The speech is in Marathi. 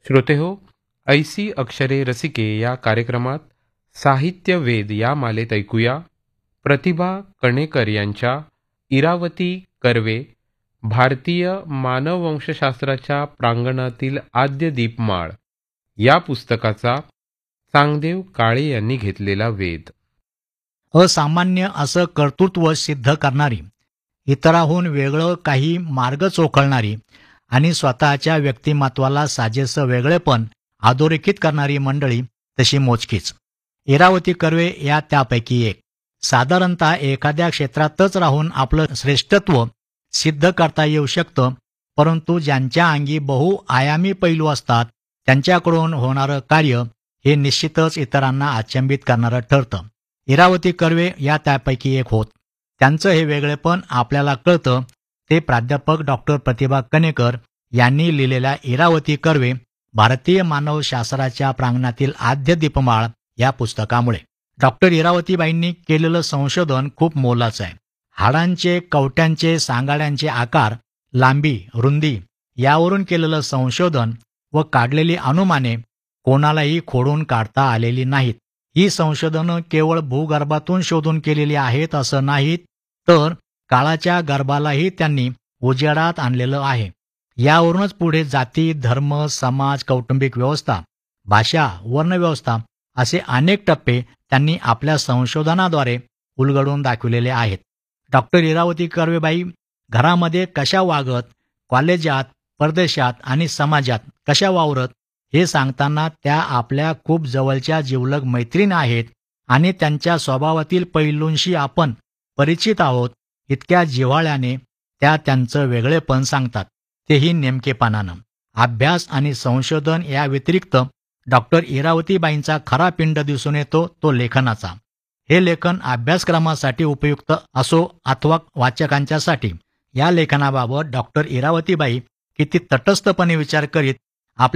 श्रोतेहो, ऐसी अक्षरे रसिके या कार्यक्रमात साहित्य वेद या मालेत ऐकूया प्रतिभा कणेकर यांच्या इरावती कर्वे भारतीय मानववंशशास्त्राच्या प्रांगणातील आद्य दीपमाळ या पुस्तकाचा चांगदेव काळे यांनी घेतलेला वेध. असामान्य असं कर्तृत्व सिद्ध करणारी, इतराहून वेगळं काही मार्ग चोखळणारी आणि स्वतःच्या व्यक्तिमत्वाला साजेसं वेगळेपण अधोरेखित करणारी मंडळी तशी मोजकीच. इरावती कर्वे या त्यापैकी एक. साधारणतः एखाद्या क्षेत्रातच राहून आपलं श्रेष्ठत्व सिद्ध करता येऊ शकतं, परंतु ज्यांच्या अंगी बहुआयामी पैलू असतात त्यांच्याकडून होणारं कार्य हे निश्चितच इतरांना अचंबित करणारं ठरतं. इरावती कर्वे या त्यापैकी एक होत. त्यांचं हे वेगळेपण आपल्याला कळतं ते प्राध्यापक डॉक्टर प्रतिभा कणेकर यांनी लिहिलेल्या इरावती कर्वे भारतीय मानवशास्त्राच्या प्रांगणातील आद्य दीपमाळ या पुस्तकामुळे. डॉक्टर इरावतीबाईंनी केलेलं संशोधन खूप मोलाचं आहे. हाडांचे, कवट्यांचे, सांगाड्यांचे आकार, लांबी, रुंदी यावरून केलेलं संशोधन व काढलेली अनुमाने कोणालाही खोडून काढता आलेली नाहीत. ही संशोधनं केवळ भूगर्भातून शोधून केलेली आहेत असं नाहीत, तर काळाच्या गर्भालाही त्यांनी उजेडात आणलेलं आहे. यावरूनच पुढे जाती, धर्म, समाज, कौटुंबिक व्यवस्था, भाषा, वर्णव्यवस्था असे अनेक टप्पे त्यांनी आपल्या संशोधनाद्वारे उलगडून दाखविलेले आहेत. डॉक्टर इरावती कर्वेबाई घरामध्ये कशा वागत, कॉलेजात, परदेशात आणि समाजात कशा वावरत हे सांगताना त्या आपल्या खूप जवळच्या जिवलग मैत्रीण आहेत आणि त्यांच्या स्वभावातील पैलूंशी आपण परिचित आहोत इतक्या जिव्हाळ्याने त्या त्यांचं वेगळेपण सांगतात, तेही नेमकेपणानं. अभ्यास आणि संशोधन या व्यतिरिक्त डॉक्टर इरावतीबाईंचा खरा पिंड दिसून येतो तो लेखनाचा. हे लेखन अभ्यासक्रमासाठी उपयुक्त असो अथवा वाचकांच्यासाठी, या लेखनाबाबत डॉक्टर इरावतीबाई किती तटस्थपणे विचार करीत